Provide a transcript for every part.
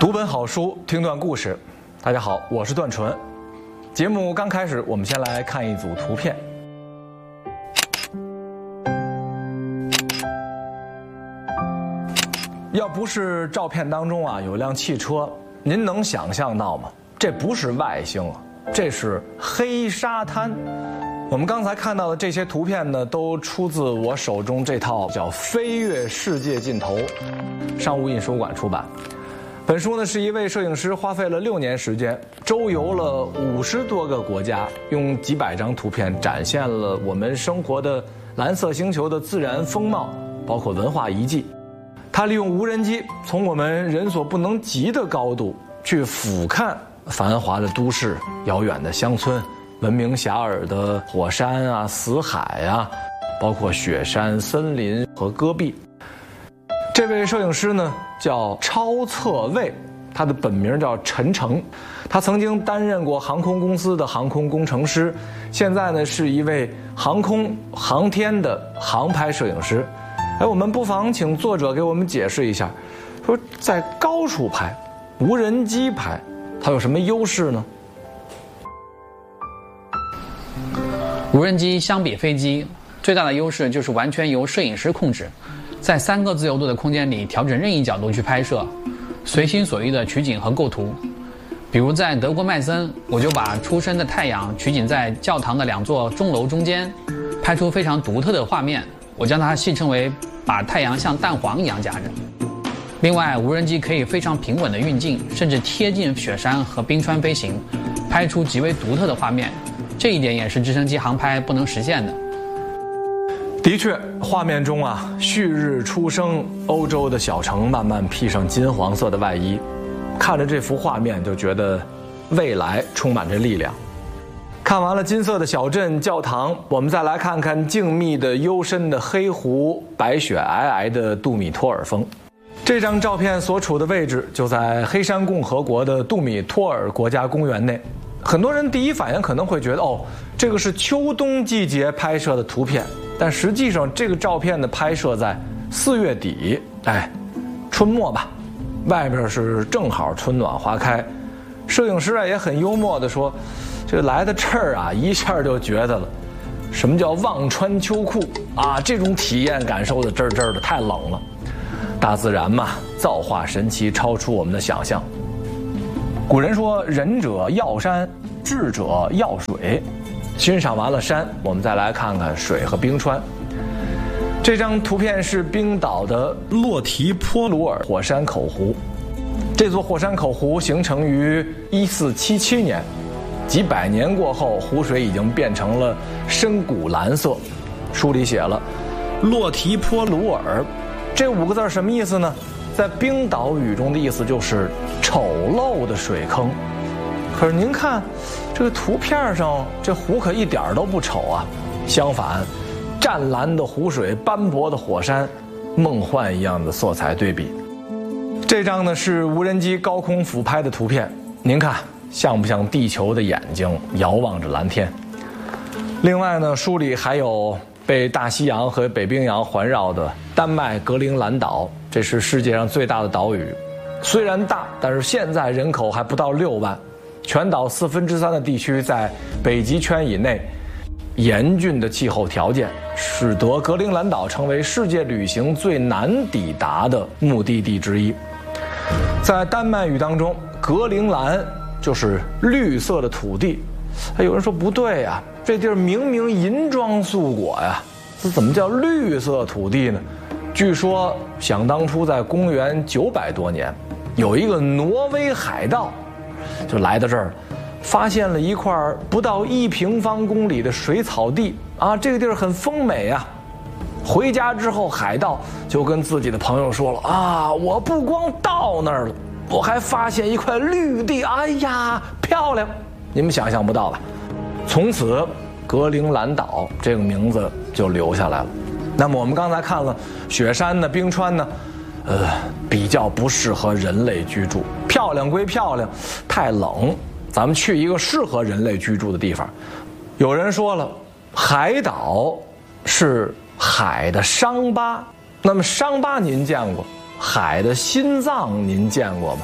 读本好书，听段故事。大家好，我是段纯。节目刚开始，我们先来看一组图片。要不是照片当中有辆汽车，您能想象到吗？这不是外星啊，这是黑沙滩。我们刚才看到的这些图片呢，都出自我手中这套叫《飞越世界尽头》，商务印书馆出版。本书呢是一位摄影师花费了6年时间，周游了50多个国家，用几百张图片展现了我们生活的蓝色星球的自然风貌，包括文化遗迹。他利用无人机从我们人所不能及的高度去俯瞰繁华的都市、遥远的乡村、闻名遐迩的火山死海包括雪山、森林和戈壁。这位摄影师呢叫超策卫，他的本名叫陈诚，他曾经担任过航空公司的航空工程师，现在呢是一位航空航天的航拍摄影师。我们不妨请作者给我们解释一下，说在高处拍、无人机拍，它有什么优势呢？ 无人机相比飞机，最大的优势就是完全由摄影师控制，在3个自由度的空间里调整任意角度去拍摄，随心所欲的取景和构图。比如在德国麦森，我就把初升的太阳取景在教堂的2座钟楼中间，拍出非常独特的画面。我将它戏称为把太阳像蛋黄一样夹着。另外，无人机可以非常平稳的运镜，甚至贴近雪山和冰川飞行，拍出极为独特的画面。这一点也是直升机航拍不能实现的。 的确，画面中旭日初升，欧洲的小城慢慢披上金黄色的外衣，看着这幅画面就觉得未来充满着力量。看完了金色的小镇、教堂，我们再来看看静谧的幽深的黑湖、白雪皑皑的杜米托尔峰。这张照片所处的位置就在黑山共和国的杜米托尔国家公园内。很多人第一反应可能会觉得这个是秋冬季节拍摄的图片，但实际上这个照片的拍摄在4月底，春末吧，外边是正好春暖花开。摄影师也很幽默地说，这个来的这儿一下就觉得了什么叫忘穿秋裤这种体验感受的这儿的太冷了。大自然嘛，造化神奇，超出我们的想象。古人说，仁者要山，智者要水。欣赏完了山，我们再来看看水和冰川。这张图片是冰岛的洛提波鲁尔火山口湖。这座火山口湖形成于1477年，几百年过后，湖水已经变成了深古蓝色。书里写了洛提波鲁尔这5个字什么意思呢？在冰岛语中的意思就是丑陋的水坑。可是您看这个图片上，这湖可一点都不丑相反，湛蓝的湖水、斑驳的火山，梦幻一样的色彩对比。这张呢是无人机高空俯拍的图片，您看像不像地球的眼睛遥望着蓝天？另外呢，书里还有被大西洋和北冰洋环绕的丹麦格陵兰岛，这是世界上最大的岛屿。虽然大，但是现在人口还不到6万，全岛3/4的地区在北极圈以内。严峻的气候条件使得格陵兰岛成为世界旅行最难抵达的目的地之一。在丹麦语当中，格陵兰就是绿色的土地。有人说不对这地儿明明银装素裹这怎么叫绿色土地呢？据说想当初在公元900多年，有一个挪威海盗就来到这儿，发现了一块不到1平方公里的水草地这个地儿很丰美回家之后，海盗就跟自己的朋友说了我不光到那儿了，我还发现一块绿地，哎呀漂亮，你们想象不到吧？从此格陵兰岛这个名字就留下来了。那么我们刚才看了雪山呢、冰川呢，比较不适合人类居住。漂亮归漂亮，太冷，咱们去一个适合人类居住的地方。有人说了，海岛是海的伤疤，那么伤疤您见过？海的心脏您见过吗？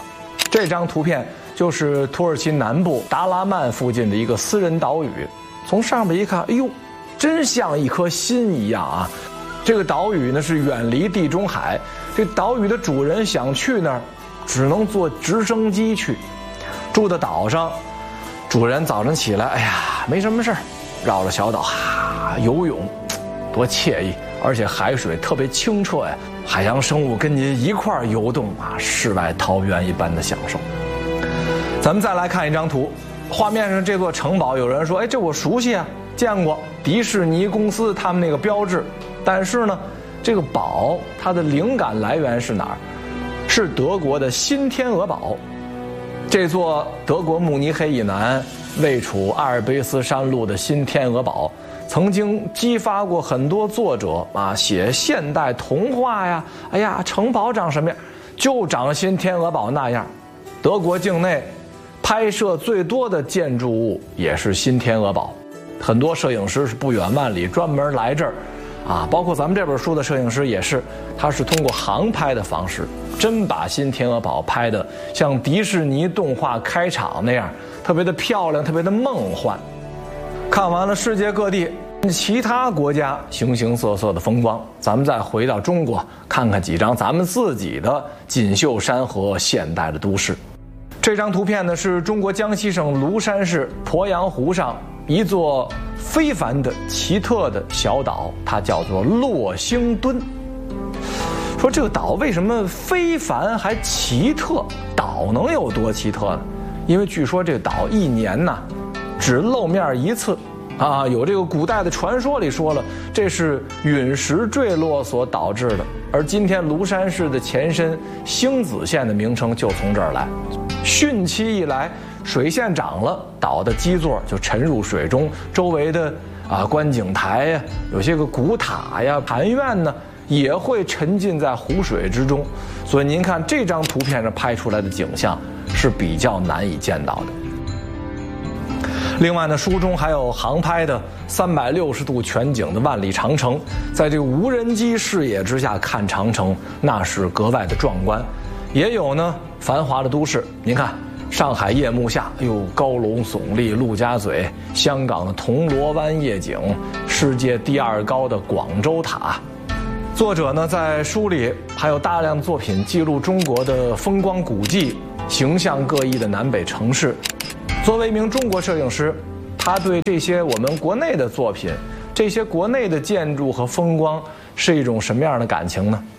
这张图片就是土耳其南部达拉曼附近的一个私人岛屿，从上面一看，哎呦，真像一颗心一样啊！这个岛屿呢是远离地中海，这岛屿的主人想去那儿，只能坐直升机去。住的岛上，主人早晨起来，哎呀，没什么事儿，绕着小岛游泳，多惬意！而且海水特别清澈呀，海洋生物跟您一块儿游动啊，世外桃源一般的享受。咱们再来看一张图，画面上这座城堡，有人说，哎，这我熟悉啊，见过迪士尼公司他们那个标志。但是呢，这个堡它的灵感来源是哪儿？是德国的新天鹅堡。这座德国慕尼黑以南位处阿尔卑斯山路的新天鹅堡，曾经激发过很多作者啊写现代童话呀。哎呀，城堡长什么样？就长新天鹅堡那样。德国境内拍摄最多的建筑物也是新天鹅堡，很多摄影师是不远万里专门来这儿啊，包括咱们这本书的摄影师也是，他是通过航拍的方式，真把新天鹅堡拍的像迪士尼动画开场那样，特别的漂亮，特别的梦幻。看完了世界各地其他国家形形色色的风光，咱们再回到中国，看看几张咱们自己的锦绣山河现代的都市。这张图片呢是中国江西省庐山市鄱阳湖上一座非凡的奇特的小岛，它叫做洛星墩。说这个岛为什么非凡还奇特？岛能有多奇特呢？因为据说这个岛一年呢只露面一次啊，有这个古代的传说里说了，这是陨石坠落所导致的。而今天庐山市的前身星子县的名称就从这儿来。汛期一来，水线涨了，岛的基座就沉入水中，周围的观景台呀，有些个古塔呀、禅院呢，也会沉浸在湖水之中。所以您看这张图片上拍出来的景象是比较难以见到的。另外呢，书中还有航拍的360度全景的万里长城，在这个无人机视野之下看长城，那是格外的壮观。也有呢繁华的都市，您看上海夜幕下，哎呦，高楼耸立，陆家嘴；香港的铜锣湾夜景，世界第2高的广州塔。作者呢在书里还有大量作品记录中国的风光古迹、形象各异的南北城市。作为一名中国摄影师，他对这些我们国内的作品，这些国内的建筑和风光是一种什么样的感情呢？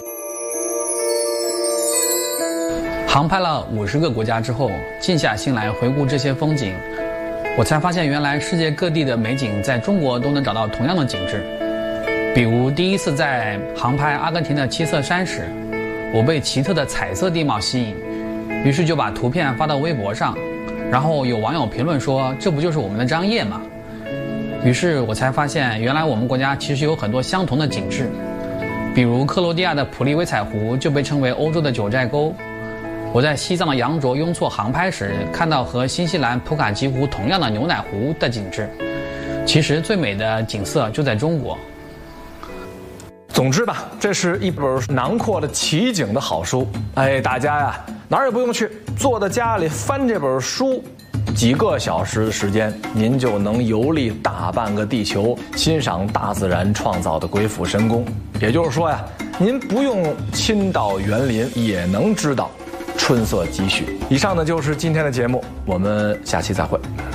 航拍了50个国家之后，静下心来回顾这些风景，我才发现原来世界各地的美景在中国都能找到同样的景致。比如第一次在航拍阿根廷的七色山时，我被奇特的彩色地貌吸引，于是就把图片发到微博上，然后有网友评论说，这不就是我们的张掖吗？于是我才发现原来我们国家其实有很多相同的景致。比如克罗地亚的普利维采湖就被称为欧洲的九寨沟。我在西藏的羊卓雍措航拍时，看到和新西兰普卡吉湖同样的牛奶湖的景致。其实最美的景色就在中国。 总之吧，这是一本囊括了奇景的好书。哎，大家呀，哪儿也不用去，坐在家里翻这本书，几个小时的时间，您就能游历大半个地球，欣赏大自然创造的鬼斧神工。也就是说呀，您不用亲到园林，也能知道春色几许。以上呢就是今天的节目，我们下期再会。